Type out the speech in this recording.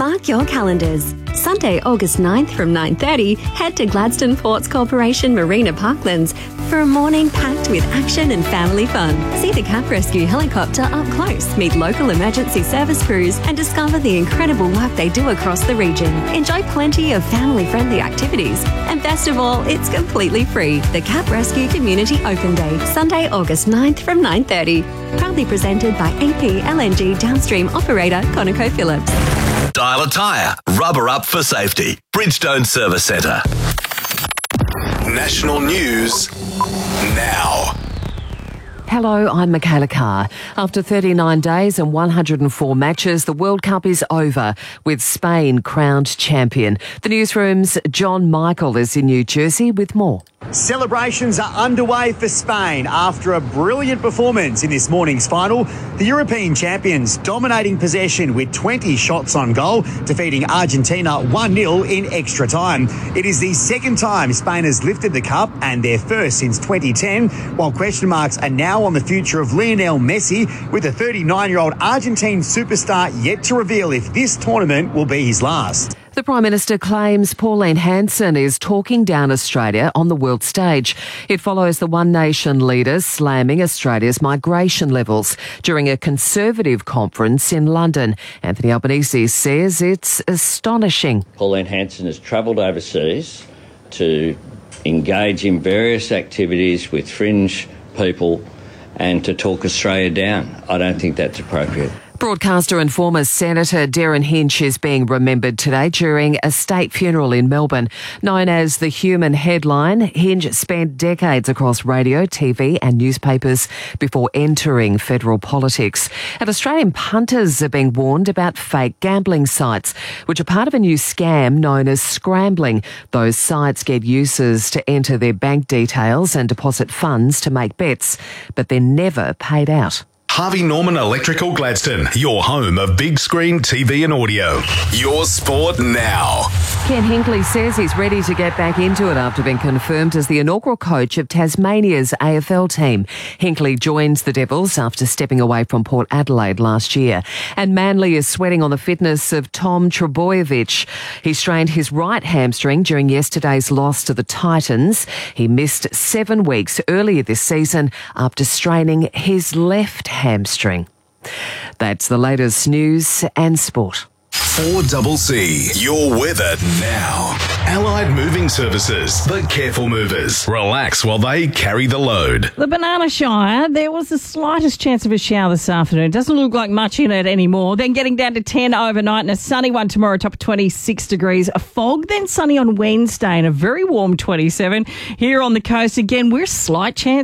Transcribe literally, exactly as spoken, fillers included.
Mark your calendars. Sunday, August ninth from nine thirty, head to Gladstone Ports Corporation Marina Parklands for a morning packed with action and family fun. See the Cap Rescue helicopter up close, meet local emergency service crews and discover the incredible work they do across the region. Enjoy plenty of family-friendly activities. And best of all, it's completely free. The Cap Rescue Community Open Day, Sunday, August ninth from nine thirty. Proudly presented by A P L N G downstream operator ConocoPhillips. Dial a tyre. Rubber up for safety. Bridgestone Service Centre. National news now. Hello, I'm Michaela Carr. After thirty-nine days and one hundred four matches, the World Cup is over, with Spain crowned champion. The newsroom's John Michael is in New Jersey with more. Celebrations are underway for Spain after a brilliant performance in this morning's final. The European champions dominating possession with twenty shots on goal, defeating Argentina one nil in extra time. It is the second time Spain has lifted the cup and their first since twenty ten, while question marks are now on the future of Lionel Messi, with the thirty-nine-year-old Argentine superstar yet to reveal if this tournament will be his last. The Prime Minister claims Pauline Hanson is talking down Australia on the world stage. It follows the One Nation leaders slamming Australia's migration levels during a Conservative conference in London. Anthony Albanese says it's astonishing. Pauline Hanson has travelled overseas to engage in various activities with fringe people and to talk Australia down. I don't think that's appropriate. Broadcaster and former Senator Derryn Hinch is being remembered today during a state funeral in Melbourne. Known as the Human Headline, Hinch spent decades across radio, T V and newspapers before entering federal politics. And Australian punters are being warned about fake gambling sites, which are part of a new scam known as scrambling. Those sites get users to enter their bank details and deposit funds to make bets, but they're never paid out. Harvey Norman Electrical Gladstone, your home of big screen T V and audio. Your sport now. Ken Hinkley says he's ready to get back into it after being confirmed as the inaugural coach of Tasmania's A F L team. Hinkley joins the Devils after stepping away from Port Adelaide last year. And Manly is sweating on the fitness of Tom Trbojevic. He strained his right hamstring during yesterday's loss to the Titans. He missed seven weeks earlier this season after straining his left hamstring. That's the latest news and sport. four C C. Your weather now. Allied Moving Services, the careful movers. Relax while they carry the load. The Banana Shire, there was the slightest chance of a shower this afternoon. Doesn't look like much in it anymore. Then getting down to ten overnight and a sunny one tomorrow, top of twenty-six degrees. A fog, then sunny on Wednesday and a very warm twenty-seven. Here on the coast, again, we're a slight chance